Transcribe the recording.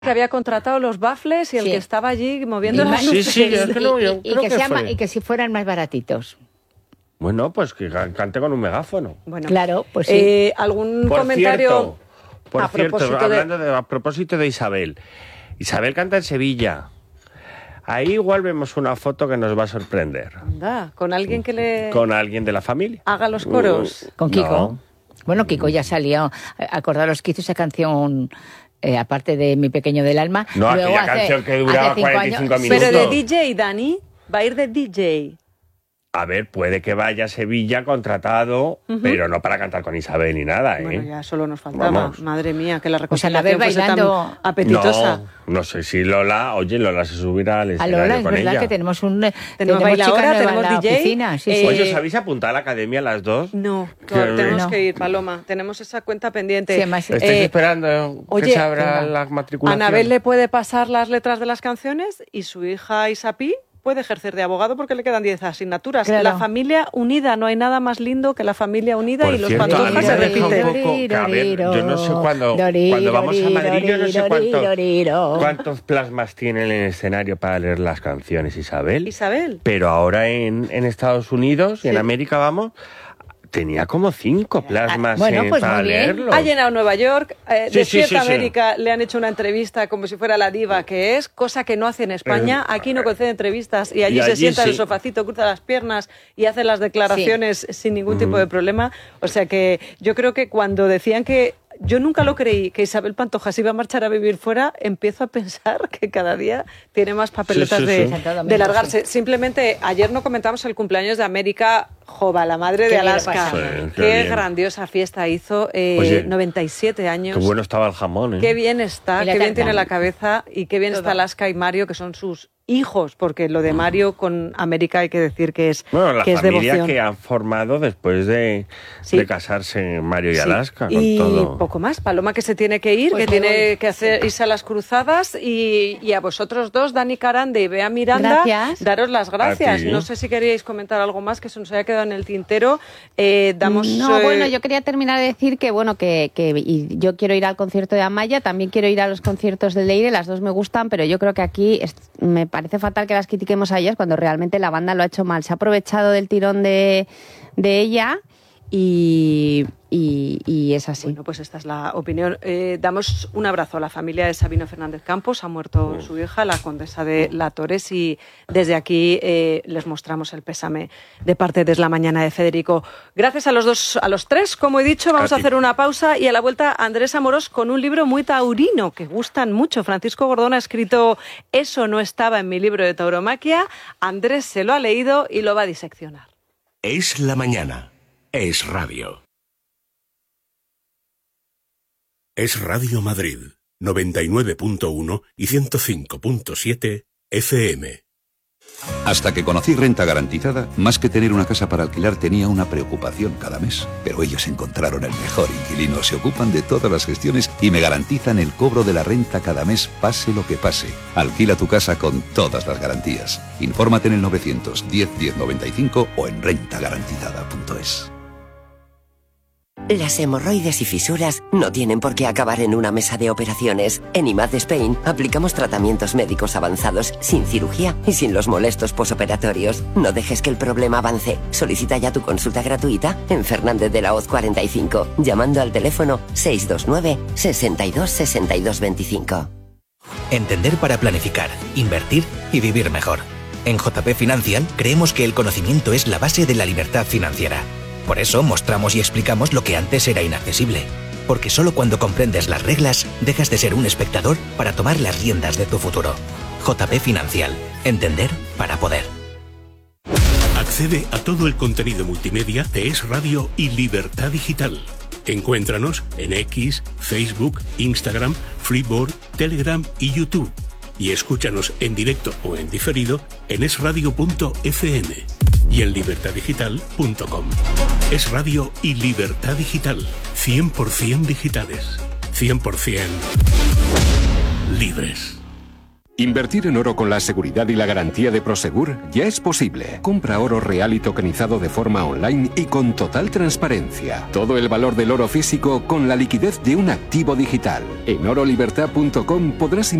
que había contratado los baffles y el que estaba allí moviendo las luces. Y que si fueran más baratitos. Bueno, pues que cante con un megáfono. Bueno, claro, pues sí. ¿Algún comentario? A propósito de Isabel. Isabel canta en Sevilla. Ahí igual vemos una foto que nos va a sorprender. Anda, ¿con alguien que le... ¿Con alguien de la familia? ¿Haga los coros? ¿Con Kiko? No. Bueno, Kiko ya salió. Acordaros que hizo esa canción... aparte de Mi pequeño del alma. No, luego aquella canción que duraba 45 minutos. Pero de DJ, Dani, va a ir de DJ. A ver, puede que vaya a Sevilla contratado, pero no para cantar con Isabel ni nada, ¿eh? Bueno, ya solo nos faltaba. Vamos. Madre mía, que la reconciliación fuese bailando tan apetitosa. No sé si Lola se subirá al escenario Lola, es con verdad ella. que tenemos bailadora, tenemos DJ. Piscina, Oye, ¿os habéis apuntado a la academia las dos? No, tenemos que ir, Paloma. Tenemos esa cuenta pendiente. Sí, ¿Estáis esperando que se abra la matriculación? Anabel le puede pasar las letras de las canciones y su hija Isapi puede ejercer de abogado porque le quedan 10 asignaturas. Claro. La familia unida, no hay nada más lindo que la familia unida. Por y los Pantoja se repiten. A ver, yo no sé cuando vamos a Madrid, yo no sé cuántos plasmas tiene en el escenario para leer las canciones, Isabel. Pero ahora en Estados Unidos y en América, vamos... Tenía como 5 plasmas para leerlo. Ha llenado Nueva York. Despierta América le han hecho una entrevista como si fuera la diva que es, cosa que no hace en España. Aquí no concede entrevistas y allí se sienta en el sofacito, cruza las piernas y hace las declaraciones sin ningún tipo de problema. O sea que yo creo que cuando decían que... Yo nunca lo creí, que Isabel Pantoja se iba a marchar a vivir fuera, empiezo a pensar que cada día tiene más papeletas de largarse. Simplemente, ayer no comentamos el cumpleaños de América Jova, la madre de Alaska. Qué grandiosa fiesta hizo, 97 años. Qué bueno estaba el jamón, ¿eh? Qué bien está, qué bien tiene la cabeza y qué bien está Alaska y Mario, que son sus hijos, porque lo de Mario con América hay que decir que es la que es familia devoción. Que han formado después de casarse Mario y Alaska. Con y todo. Poco más, Paloma que se tiene que ir, que tiene que irse a las cruzadas y a vosotros dos, Dani Carande y Bea Miranda, daros las gracias. No sé si queríais comentar algo más que se nos haya quedado en el tintero. Bueno, yo quería terminar de decir que y yo quiero ir al concierto de Amaya, también quiero ir a los conciertos de Leire, las dos me gustan, pero yo creo que aquí me parece fatal que las critiquemos a ellas cuando realmente la banda lo ha hecho mal. Se ha aprovechado del tirón de ella y es así. Bueno, pues esta es la opinión. Damos un abrazo a la familia de Sabino Fernández Campos. Ha muerto su hija, la condesa de La Torres, y desde aquí les mostramos el pésame de parte de Es la Mañana de Federico. Gracias a los tres, como he dicho. Vamos a hacer una pausa y a la vuelta Andrés Amorós con un libro muy taurino que gustan mucho. Francisco Gordón ha escrito Eso no estaba en mi libro de tauromaquia. Andrés se lo ha leído y lo va a diseccionar. Es la Mañana. Es Radio. Es Radio Madrid, 99.1 y 105.7 FM. Hasta que conocí Renta Garantizada, más que tener una casa para alquilar tenía una preocupación cada mes. Pero ellos encontraron el mejor inquilino, se ocupan de todas las gestiones y me garantizan el cobro de la renta cada mes, pase lo que pase. Alquila tu casa con todas las garantías. Infórmate en el 910 1095 o en rentagarantizada.es. Las hemorroides y fisuras no tienen por qué acabar en una mesa de operaciones. En IMAD Spain aplicamos tratamientos médicos avanzados, sin cirugía y sin los molestos posoperatorios. No dejes que el problema avance. Solicita ya tu consulta gratuita en Fernández de la Hoz 45, llamando al teléfono 629 62 62 25. Entender para planificar, invertir y vivir mejor. En JP Financial creemos que el conocimiento es la base de la libertad financiera. Por eso mostramos y explicamos lo que antes era inaccesible. Porque solo cuando comprendes las reglas, dejas de ser un espectador para tomar las riendas de tu futuro. JP Financial. Entender para poder. Accede a todo el contenido multimedia de Es Radio y Libertad Digital. Encuéntranos en X, Facebook, Instagram, Freeboard, Telegram y YouTube. Y escúchanos en directo o en diferido en esradio.fm y en libertaddigital.com. Es Radio y Libertad Digital. 100% digitales. 100% libres. Invertir en oro con la seguridad y la garantía de Prosegur ya es posible. Compra oro real y tokenizado de forma online y con total transparencia. Todo el valor del oro físico con la liquidez de un activo digital. En orolibertad.com podrás